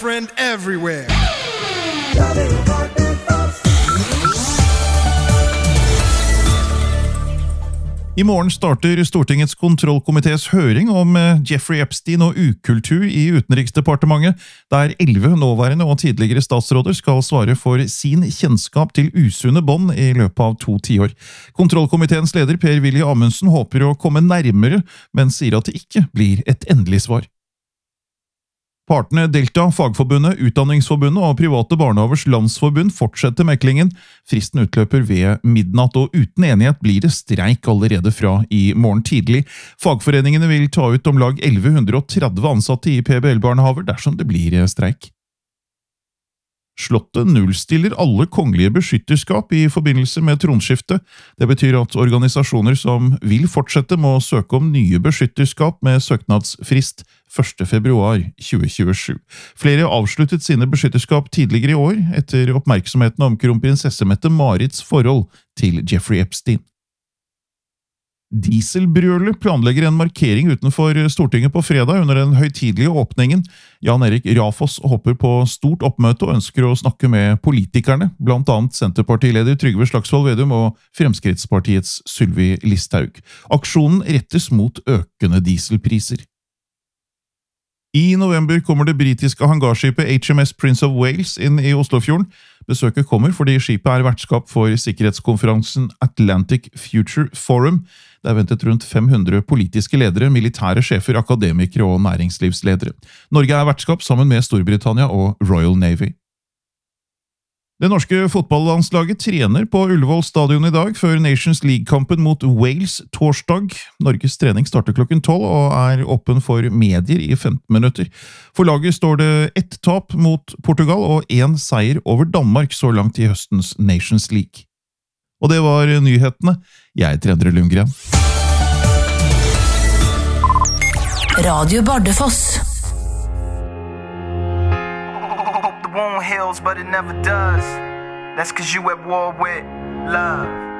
Friend everywhere. I morgen starter Stortingets kontrollkomités høring om Jeffrey Epstein og ukultur i Utenriksdepartementet, der 11 nåværende og tidligere statsråder skal svare for sin kjennskap til usunne bånd i løpet av 2 tiår. Kontrollkomiteens leder Per-Willy Amundsen håper å komme nærmere, men sier at det ikke blir et endelig svar. Partene Delta, Fagforbundet, Utdanningsforbundet og Private Barnehavers Landsforbund fortsetter meklingen. Fristen utløper ved midnatt, og uten enighet blir det streik allerede fra i morgen tidlig. Fagforeningene vil ta ut om lag 1130 ansatte i PBL-barnehaver dersom det blir streik. Slottet nullstiller alle kongelige beskytterskap i forbindelse med tronskiftet. Det betyr at organisasjoner som vil fortsette må søke om nye beskytterskap med søknadsfrist 1. februar 2027. Flere avsluttet sine beskytterskap tidligere i år, etter oppmerksomheten om kronprinsesse Mette-Marits forhold til Jeffrey Epstein. Dieselbrølet planlegger en markering utenfor Stortinget på fredag under den høytidelige åpningen. Jan Erik Rafoss håper på stort oppmøte og ønsker å snakke med politikerne, blant annet Senterpartileder Trygve Slagsvold Vedum og Fremskrittspartiets Sylvi Listhaug. Aksjonen rettes mot økende dieselpriser. I november kommer det britiske hangarskipet HMS Prince of Wales inn i Oslofjorden. Besøket kommer fordi skipet vertskap for sikkerhetskonferansen Atlantic Future Forum. Det ventet rundt 500 politiske ledere, militære sjefer, akademikere og næringslivsledere. Norge vertskap sammen med Storbritannia og Royal Navy. Det norske fotballandslaget trener på Ullevål stadion i dag før Nations League-kampen mot Wales torsdag. Norges trening starter klokken 12 og åpen for medier i 15 minutter. For laget står det 1 tap mot Portugal og 1 seier over Danmark så langt i høstens Nations League. Og det var nyhetene. Jeg heter Endre Lundgren. Radio Bardufoss. Wound heals, but it never does. That's 'cause you at war with love.